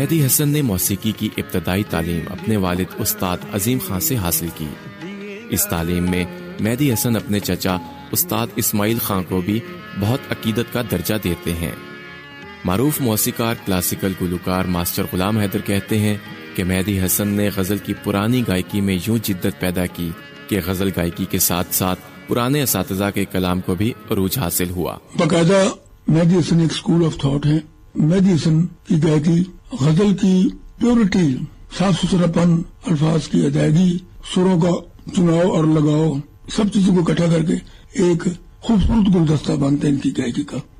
मेहदी हसन ने मौसीकी की इब्तदाई तालीम अपने वालिद उस्ताद अजीम खां से हासिल की। इस तालीम में मेहदी हसन अपने चचा उस्ताद इस्माइल खां को भी बहुत अकीदत का दर्जा देते हैं। मारूफ मौसीकार क्लासिकल गुलकार मास्टर गुलाम हैदर कहते हैं कि मेहदी हसन ने गजल की पुरानी गायकी में यूं जिद्दत पैदा की कि गजल गायकी के साथ साथ पुराने असातिज़ा के कलाम को भी अरूज हासिल हुआ। बाकायदा मेहदी हसन एक स्कूल ऑफ थॉट है। मेहदी हसन की गायकी गजल की प्योरिटी, साफ सुथरापन, अल्फाज की अदायगी, सुरों का चुनाव और लगाव, सब चीजों को इकट्ठा करके एक खूबसूरत गुलदस्ता बनता है इनकी गायकी का।